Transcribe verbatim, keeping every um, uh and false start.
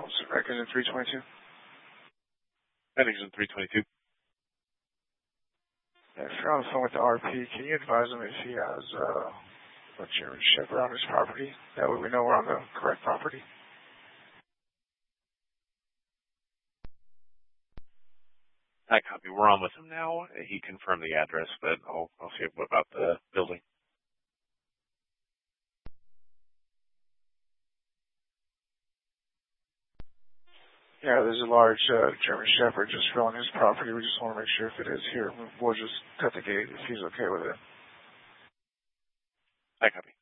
record in three twenty-two. I think it's in three twenty-two. Yeah, if you're on the phone with the R P, can you advise him if he has uh, a German Shepherd on his property? That way we know we're on the correct property. I copy. We're on with him now. He confirmed the address, but I'll, I'll see what about the building. Yeah, there's a large uh, German Shepherd just filling his property. We just want to make sure if it is here. We'll just cut the gate if he's okay with it. I copy.